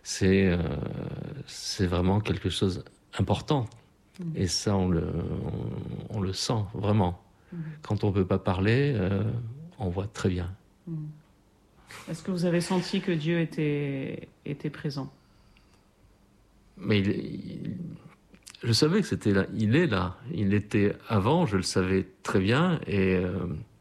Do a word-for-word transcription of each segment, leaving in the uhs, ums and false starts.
c'est, euh, c'est vraiment quelque chose d'important. Mmh. Et ça, on le, on, on le sent vraiment. Mmh. Quand on ne peut pas parler, euh, on voit très bien. Mmh. Est-ce que vous avez senti que Dieu était, était présent ? Mais il, il, je savais que c'était là. Il est là. Il était avant, je le savais très bien. Et euh,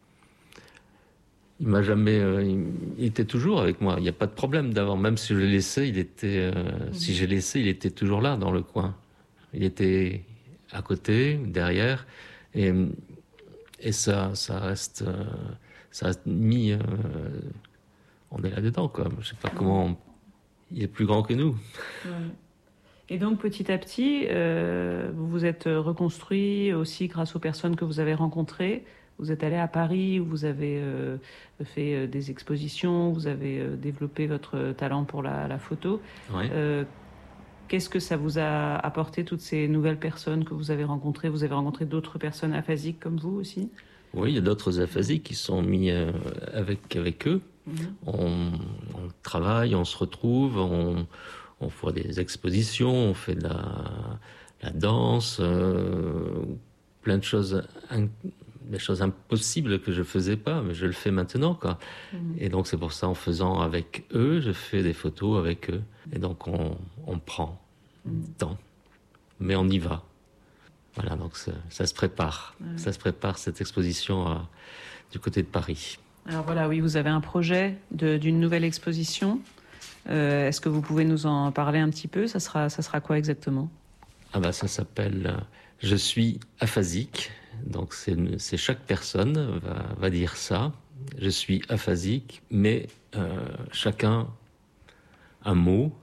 il m'a jamais. Euh, il, il était toujours avec moi. Il n'y a pas de problème d'avant. Même si je l'ai laissé, il était. Euh, mmh. Si j'ai laissé, il était toujours là dans le coin. Il était à côté, derrière. Et, et ça, ça reste. Euh, ça reste mis. Euh, on est là-dedans, quoi. Je ne sais pas comment. On, il est plus grand que nous. Ouais. Et donc, petit à petit, euh, vous vous êtes reconstruit aussi grâce aux personnes que vous avez rencontrées. Vous êtes allé à Paris, où vous avez euh, fait euh, des expositions, vous avez euh, développé votre talent pour la, la photo. Ouais. Euh, qu'est-ce que ça vous a apporté, toutes ces nouvelles personnes que vous avez rencontrées ? Vous avez rencontré d'autres personnes aphasiques comme vous aussi ? Oui, il y a d'autres aphasiques qui sont mis euh, avec, avec eux. Mmh. On, on travaille, on se retrouve, on... On fait des expositions, on fait de la, la danse, euh, plein de choses, in, des choses impossibles que je ne faisais pas, mais je le fais maintenant, quoi. Mmh. Et donc c'est pour ça, en faisant avec eux, je fais des photos avec eux. Et donc on, on prend mmh. du temps, mais on y va. Voilà, donc ça, ça se prépare. Mmh. Ça se prépare, cette exposition euh, du côté de Paris. Alors voilà, oui, vous avez un projet de, d'une nouvelle exposition. Euh, est-ce que vous pouvez nous en parler un petit peu ? Ça sera, ça sera quoi exactement ? Ah bah ça s'appelle euh, « Je suis aphasique ». Donc c'est, c'est chaque personne va, va dire ça. Je suis aphasique, mais euh, chacun un mot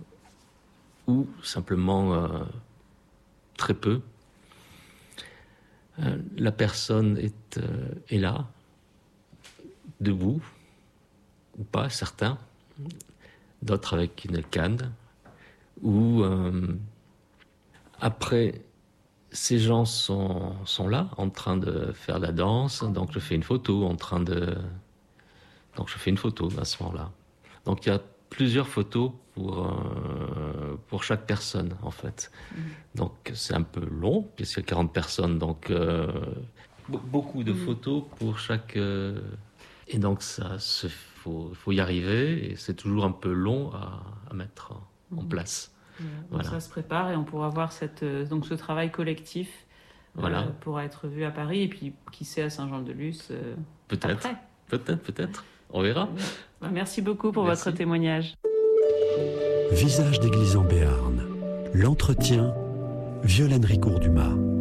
ou simplement euh, très peu. Euh, la personne est, euh, est là, debout, ou pas, certains. D'autres avec une canne, où euh, après, ces gens sont, sont là, en train de faire de la danse, donc je fais une photo en train de... Donc je fais une photo à ce moment-là. Donc il y a plusieurs photos pour, euh, pour chaque personne, en fait. Mmh. Donc c'est un peu long, puisqu'il y a quarante personnes, donc euh, beaucoup de photos pour chaque... Euh, et donc ça se fait. Il faut, faut y arriver et c'est toujours un peu long à, à mettre en mmh. place. Mmh. Voilà. Donc ça se prépare et on pourra voir cette, donc ce travail collectif voilà. euh, pourra être vu à Paris et puis qui sait à Saint-Jean-de-Luz euh, peut-être, après. peut-être, peut-être. On verra. Bah, merci beaucoup pour merci. votre témoignage. Visage d'église en Béarn. L'entretien, Violaine Ricourt-Dumas.